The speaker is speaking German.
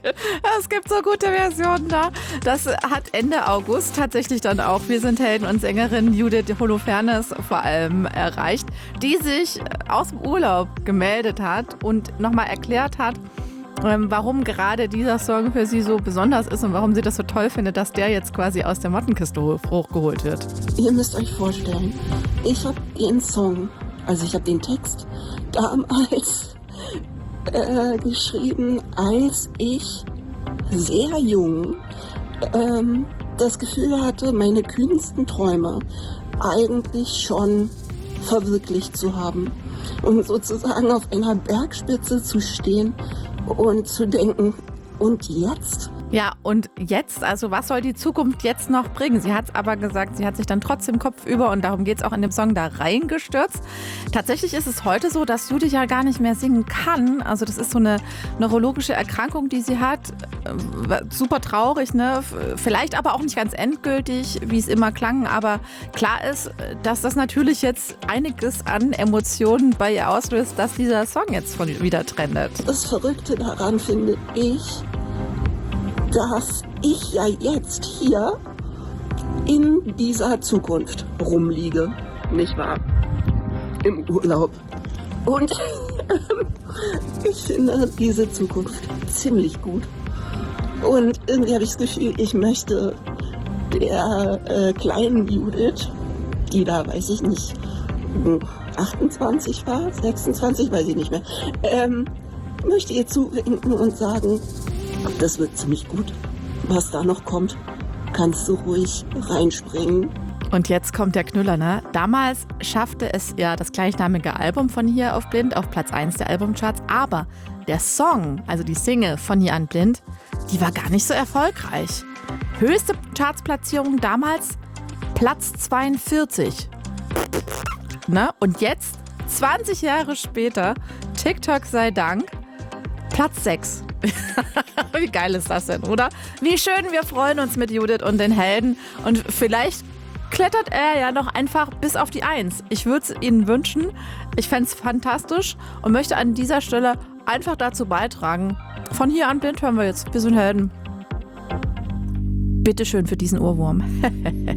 Es gibt so gute Versionen da. Das hat Ende August tatsächlich dann auch Wir sind Helden und Sängerin Judith Holofernes vor allem erreicht, die sich aus dem Urlaub gemeldet hat und nochmal erklärt hat, warum gerade dieser Song für sie so besonders ist und warum sie das so toll findet, dass der jetzt quasi aus der Mottenkiste hochgeholt wird. Ihr müsst euch vorstellen, ich habe den Song, also ich habe den Text damals geschrieben, als ich sehr jung das Gefühl hatte, meine kühnsten Träume eigentlich schon verwirklicht zu haben. Und sozusagen auf einer Bergspitze zu stehen und zu denken, und jetzt? Ja, und jetzt, also was soll die Zukunft jetzt noch bringen? Sie hat es aber gesagt, sie hat sich dann trotzdem kopfüber, und darum geht es auch in dem Song, da reingestürzt. Tatsächlich ist es heute so, dass Judith ja gar nicht mehr singen kann. Also das ist so eine neurologische Erkrankung, die sie hat. Super traurig, ne? Vielleicht aber auch nicht ganz endgültig, wie es immer klang. Aber klar ist, dass das natürlich jetzt einiges an Emotionen bei ihr auslöst, dass dieser Song jetzt wieder trendet. Das Verrückte daran finde ich, dass ich ja jetzt hier in dieser Zukunft rumliege, nicht wahr? Im Urlaub. Und ich finde diese Zukunft ziemlich gut. Und irgendwie habe ich das Gefühl, ich möchte der kleinen Judith, die da, weiß ich nicht, 28 war, 26, weiß ich nicht mehr, möchte ihr zuwinken und sagen, das wird ziemlich gut. Was da noch kommt, kannst du ruhig reinspringen. Und jetzt kommt der Knüller, ne? Damals schaffte es ja das gleichnamige Album von Hier auf Blind auf Platz 1 der Albumcharts. Aber der Song, also die Single von Hier an Blind, die war gar nicht so erfolgreich. Höchste Chartsplatzierung damals Platz 42. Ne? Und jetzt, 20 Jahre später, TikTok sei Dank, Platz 6. Wie geil ist das denn, oder? Wie schön, wir freuen uns mit Judith und den Helden. Und vielleicht klettert er ja noch einfach bis auf die 1. Ich würde es Ihnen wünschen. Ich fände es fantastisch und möchte an dieser Stelle einfach dazu beitragen. Von Hier an Blind hören wir jetzt Wir sind Helden. Bitteschön für diesen Ohrwurm.